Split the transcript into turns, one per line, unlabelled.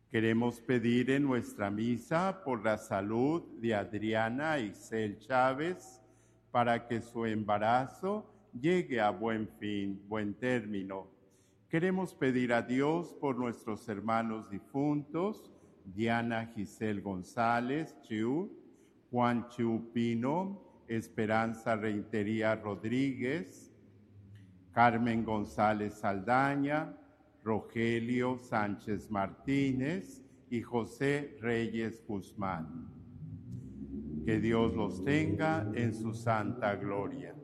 Queremos pedir en nuestra misa por la salud de Adriana Isel Chávez, para que su embarazo llegue a buen fin, buen término. Queremos pedir a Dios por nuestros hermanos difuntos, Diana Giselle González Chiu, Juan Chiu Pino, Esperanza Rentería Rodríguez, Carmen González Saldaña, Rogelio Sánchez Martínez y José Reyes Guzmán. Que Dios los tenga en su santa gloria.